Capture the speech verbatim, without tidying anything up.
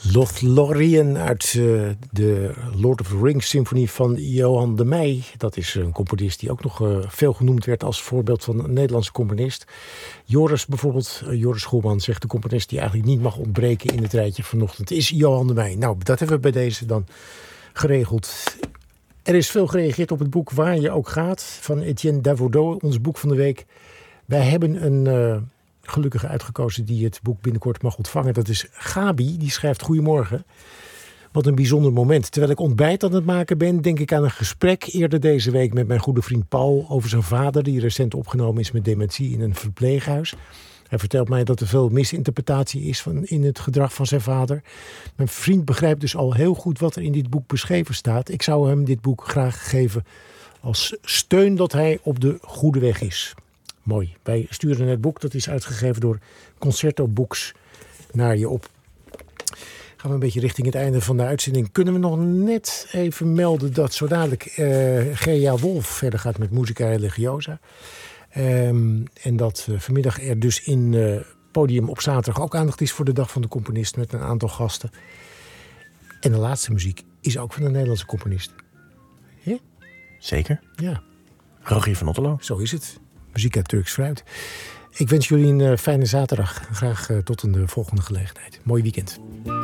Lothlorien uit uh, de Lord of the Rings symfonie van Johan de Meij. Dat is een componist die ook nog uh, veel genoemd werd als voorbeeld van een Nederlandse componist. Joris bijvoorbeeld, uh, Joris Schoelman zegt de componist die eigenlijk niet mag ontbreken in het rijtje vanochtend is Johan de Meij. Nou, dat hebben we bij deze dan geregeld. Er is veel gereageerd op het boek Waar je ook gaat van Etienne Davoudot, ons boek van de week. Wij hebben een uh, gelukkige uitgekozen die het boek binnenkort mag ontvangen. Dat is Gabi, die schrijft: Goedemorgen. Wat een bijzonder moment. Terwijl ik ontbijt aan het maken ben, denk ik aan een gesprek eerder deze week met mijn goede vriend Paul over zijn vader, die recent opgenomen is met dementie in een verpleeghuis. Hij vertelt mij dat er veel misinterpretatie is van in het gedrag van zijn vader. Mijn vriend begrijpt dus al heel goed wat er in dit boek beschreven staat. Ik zou hem dit boek graag geven als steun dat hij op de goede weg is. Mooi. Wij sturen het boek, dat is uitgegeven door Concerto Books, naar je op. Gaan we een beetje richting het einde van de uitzending. Kunnen we nog net even melden dat zo dadelijk uh, Gerja Wolf verder gaat met Musica Religiosa. Um, en dat uh, vanmiddag er dus in uh, Podium op zaterdag ook aandacht is voor de Dag van de Componist met een aantal gasten. En de laatste muziek is ook van een Nederlandse componist. Ja? Zeker. Ja. Rogier van Otterlo. Zo is het. Muziek uit Turks fruit. Ik wens jullie een uh, fijne zaterdag. Graag uh, tot een uh, volgende gelegenheid. Mooi weekend.